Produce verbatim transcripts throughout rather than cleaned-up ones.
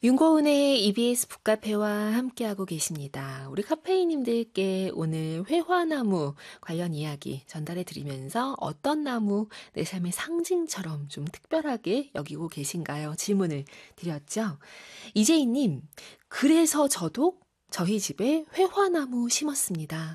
윤고은의 이비에스 북카페와 함께하고 계십니다. 우리 카페이님들께 오늘 회화나무 관련 이야기 전달해 드리면서 어떤 나무 내 삶의 상징처럼 좀 특별하게 여기고 계신가요? 질문을 드렸죠. 이재희님, 그래서 저도 저희 집에 회화나무 심었습니다.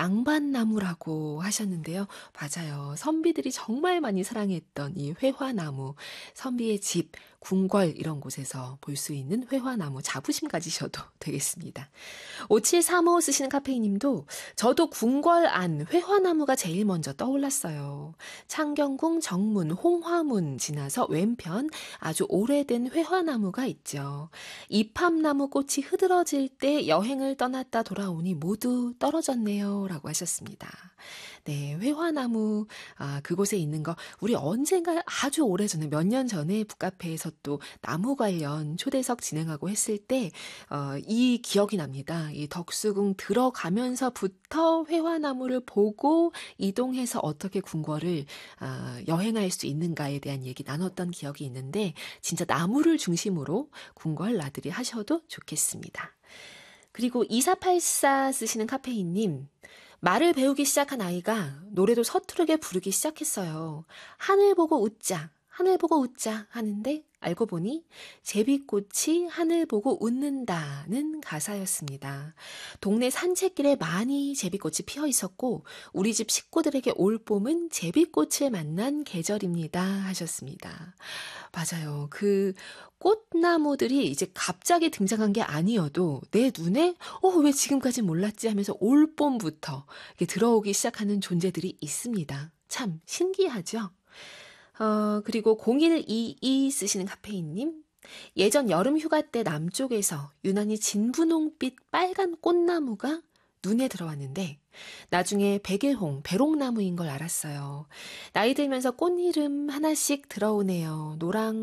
양반나무라고 하셨는데요. 맞아요. 선비들이 정말 많이 사랑했던 이 회화나무, 선비의 집, 궁궐 이런 곳에서 볼 수 있는 회화나무 자부심 가지셔도 되겠습니다. 오칠삼오 쓰시는 카페이님도 저도 궁궐 안 회화나무가 제일 먼저 떠올랐어요. 창경궁 정문 홍화문 지나서 왼편 아주 오래된 회화나무가 있죠. 이팝나무 꽃이 흐드러질 때 여행을 떠났다 돌아오니 모두 떨어졌네요 라고 하셨습니다. 네, 회화나무 아, 그곳에 있는 거 우리 언젠가 아주 오래전에 몇 년 전에 북카페에서 또 나무 관련 초대석 진행하고 했을 때 어, 이 기억이 납니다. 이 덕수궁 들어가면서부터 회화나무를 보고 이동해서 어떻게 궁궐을 어, 여행할 수 있는가에 대한 얘기 나눴던 기억이 있는데 진짜 나무를 중심으로 궁궐 나들이 하셔도 좋겠습니다. 그리고 이사팔사 쓰시는 카페인님, 말을 배우기 시작한 아이가 노래도 서투르게 부르기 시작했어요. 하늘 보고 웃자, 하늘 보고 웃자 하는데 알고 보니 제비꽃이 하늘 보고 웃는다는 가사였습니다. 동네 산책길에 많이 제비꽃이 피어 있었고 우리 집 식구들에게 올 봄은 제비꽃을 만난 계절입니다 하셨습니다. 맞아요. 그 꽃나무들이 이제 갑자기 등장한 게 아니어도 내 눈에 어, 왜 지금까지 몰랐지 하면서 올 봄부터 이렇게 들어오기 시작하는 존재들이 있습니다. 참 신기하죠? 어, 그리고 공일이이 쓰시는 카페인님. 예전 여름 휴가 때 남쪽에서 유난히 진분홍빛 빨간 꽃나무가 눈에 들어왔는데 나중에 백일홍, 배롱나무인 걸 알았어요. 나이 들면서 꽃 이름 하나씩 들어오네요. 노랑